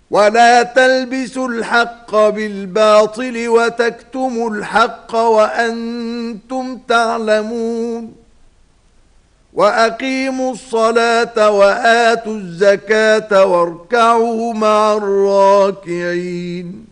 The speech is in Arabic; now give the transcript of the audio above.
ولا تلبسوا الحق بالباطل وتكتموا الحق وأنتم تعلمون وأقيموا الصلاة وآتوا الزكاة واركعوا مع الراكعين